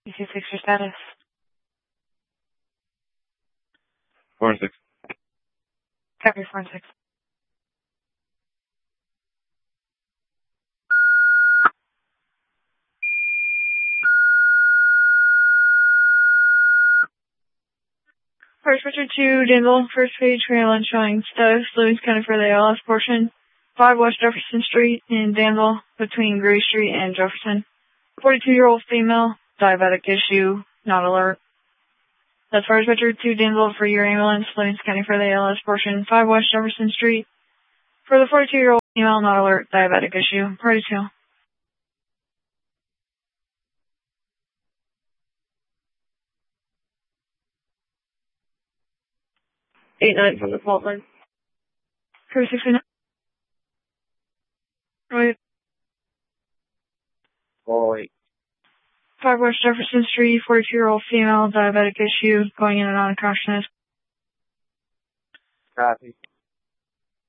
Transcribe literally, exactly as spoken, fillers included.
E C six, your status. Four and six. Copy, four and six. First Richard two, Danville, first page, Maryland, showing status, Louis County for the L S portion. five West Jefferson Street in Danville, between Gray Street and Jefferson. forty-two-year-old female, diabetic issue, not alert. That's First Richard two, Danville for your ambulance, Louis County for the L S portion. five West Jefferson Street. For the forty-two-year-old female, not alert, diabetic issue, forty-two. Eight nine from the fault line. Crew sixty-nine. Wait. Oh, wait. five West Jefferson Street, forty-two-year-old female, diabetic issue, going in and out of consciousness. Copy.